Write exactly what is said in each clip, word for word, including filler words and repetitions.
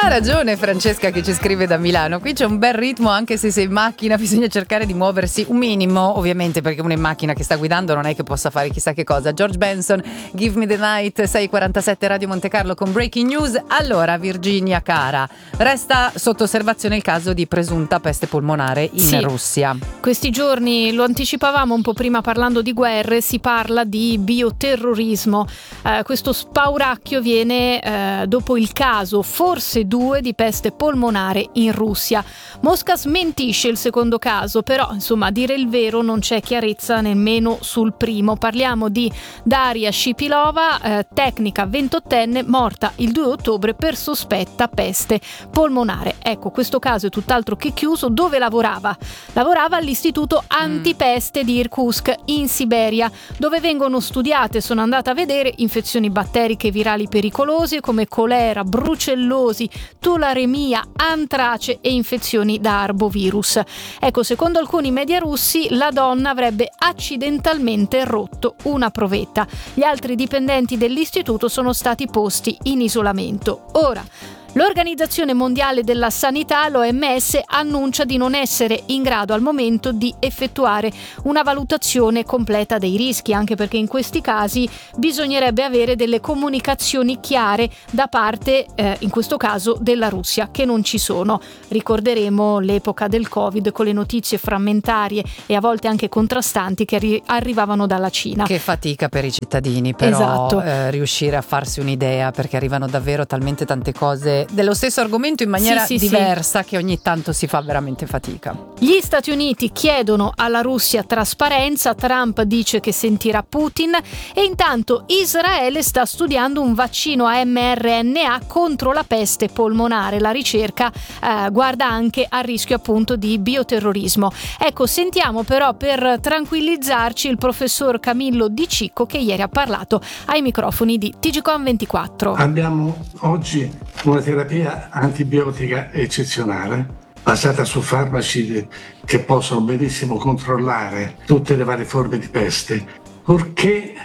Ha ragione Francesca che ci scrive da Milano. Qui c'è un bel ritmo, anche se sei in macchina bisogna cercare di muoversi un minimo, ovviamente, perché uno in macchina che sta guidando non è che possa fare chissà che cosa. George Benson, Give Me the Night, sei e quarantasette Radio Monte Carlo con Breaking News. Allora Virginia cara, resta sotto osservazione il caso di presunta peste polmonare in sì. Russia. Questi giorni, lo anticipavamo un po' prima parlando di guerre, si parla di bioterrorismo. Eh, questo spauracchio viene eh, dopo il caso, forse due, di peste polmonare in Russia. Mosca smentisce il secondo caso, però insomma a dire il vero non c'è chiarezza nemmeno sul primo. Parliamo di Daria Shipilova, eh, tecnica ventottenne, morta il due ottobre per sospetta peste polmonare. Ecco, questo caso è tutt'altro che chiuso. Dove lavorava? Lavorava all'Istituto Antipeste di Irkutsk in Siberia, dove vengono studiate, sono andata a vedere, infezioni batteriche virali pericolose come colera, brucellosi, tularemia, antrace e infezioni da arbovirus. Ecco, secondo alcuni media russi, la donna avrebbe accidentalmente rotto una provetta. Gli altri dipendenti dell'istituto sono stati posti in isolamento. Ora, l'Organizzazione Mondiale della Sanità, l'O M S, annuncia di non essere in grado al momento di effettuare una valutazione completa dei rischi, anche perché in questi casi bisognerebbe avere delle comunicazioni chiare da parte, eh, in questo caso, della Russia, che non ci sono. Ricorderemo l'epoca del Covid con le notizie frammentarie e a volte anche contrastanti che arri- arrivavano dalla Cina. Che fatica per i cittadini, però Esatto. eh, riuscire a farsi un'idea, perché arrivano davvero talmente tante cose dello stesso argomento in maniera Sì, sì, diversa, sì, che ogni tanto si fa veramente fatica. Gli Stati Uniti chiedono alla Russia trasparenza, Trump dice che sentirà Putin e intanto Israele sta studiando un vaccino a mRNA contro la peste polmonare. La ricerca eh, guarda anche al rischio appunto di bioterrorismo. Ecco, sentiamo però per tranquillizzarci il professor Camillo Di Cicco, che ieri ha parlato ai microfoni di T G Com ventiquattro. Abbiamo oggi una terapia antibiotica eccezionale basata su farmaci che possono benissimo controllare tutte le varie forme di peste, purché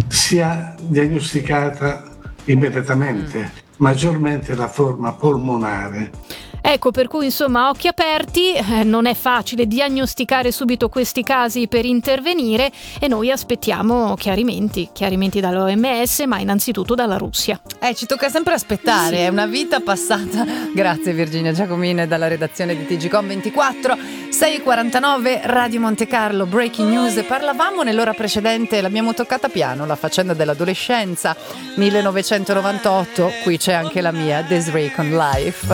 sia diagnosticata immediatamente, mm. maggiormente la forma polmonare. Ecco, per cui insomma occhi aperti, eh, non è facile diagnosticare subito questi casi per intervenire e noi aspettiamo chiarimenti, chiarimenti dall'O M S, ma innanzitutto dalla Russia. Eh, ci tocca sempre aspettare, sì. È una vita passata. Grazie Virginia Giacomini dalla redazione di T G Com ventiquattro. sei e quarantanove Radio Monte Carlo, Breaking News. Parlavamo nell'ora precedente, l'abbiamo toccata piano, la faccenda dell'adolescenza millenovecentonovantotto, qui c'è anche la mia Desiree con Life.